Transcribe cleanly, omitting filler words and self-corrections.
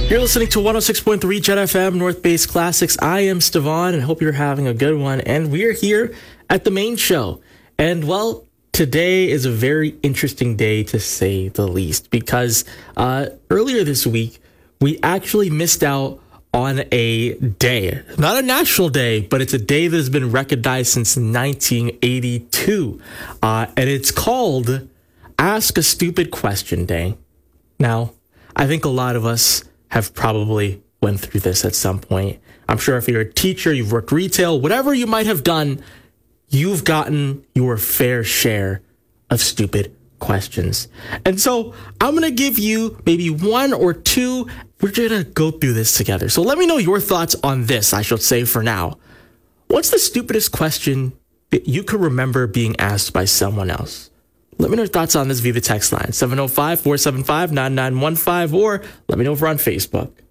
You're listening to 106.3 Jet FM North Base Classics. I am Stevan and hope you're having a good one. And we're here at the main show. And well, today is a very interesting day to say the least, because earlier this week, we actually missed out on a day. Not a national day, but it's a day that has been recognized since 1982. And it's called Ask a Stupid Question Day. Now, I think a lot of us have probably went through this at some point. I'm sure if you're a teacher, you've worked retail, whatever you might have done, you've gotten your fair share of stupid questions. And so I'm going to give you maybe one or two. We're going to go through this together. So let me know your thoughts on this, I should say for now. What's the stupidest question that you could remember being asked by someone else? Let me know your thoughts on this via the text line, 705-475-9915, or let me know if we're on Facebook.